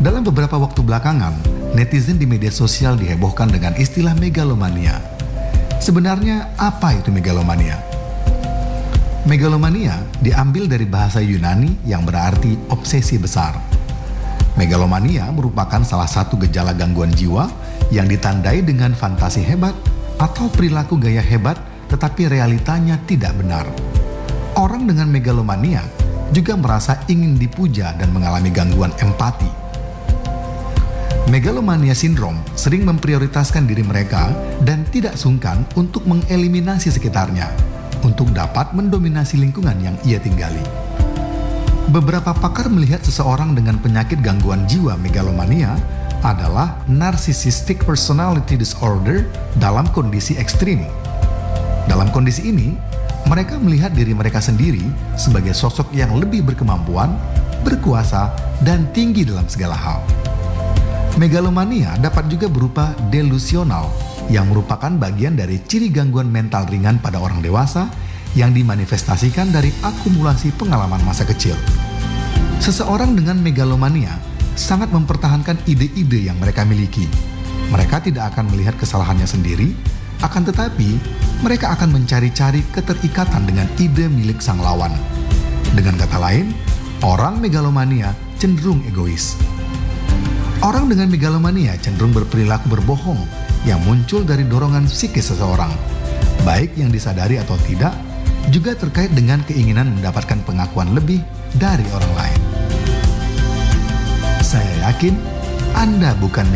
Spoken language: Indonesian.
Dalam beberapa waktu belakangan, netizen di media sosial dihebohkan dengan istilah megalomania. Sebenarnya apa itu megalomania? Megalomania diambil dari bahasa Yunani yang berarti obsesi besar. Megalomania merupakan salah satu gejala gangguan jiwa yang ditandai dengan fantasi hebat atau perilaku gaya hebat tetapi realitanya tidak benar. Orang dengan megalomania juga merasa ingin dipuja dan mengalami gangguan empati. Megalomania sindrom sering memprioritaskan diri mereka dan tidak sungkan untuk mengeliminasi sekitarnya untuk dapat mendominasi lingkungan yang ia tinggali. Beberapa pakar melihat seseorang dengan penyakit gangguan jiwa megalomania adalah narcissistic personality disorder dalam kondisi ekstrim. Dalam kondisi ini, mereka melihat diri mereka sendiri sebagai sosok yang lebih berkemampuan, berkuasa, dan tinggi dalam segala hal. Megalomania dapat juga berupa delusional, yang merupakan bagian dari ciri gangguan mental ringan pada orang dewasa yang dimanifestasikan dari akumulasi pengalaman masa kecil. Seseorang dengan megalomania sangat mempertahankan ide-ide yang mereka miliki. Mereka tidak akan melihat kesalahannya sendiri, akan tetapi mereka akan mencari-cari keterikatan dengan ide milik sang lawan. Dengan kata lain, orang megalomania cenderung egois. Orang dengan megalomania cenderung berperilaku berbohong yang muncul dari dorongan psikis seseorang, baik yang disadari atau tidak, juga terkait dengan keinginan mendapatkan pengakuan lebih dari orang lain. Saya yakin Anda bukan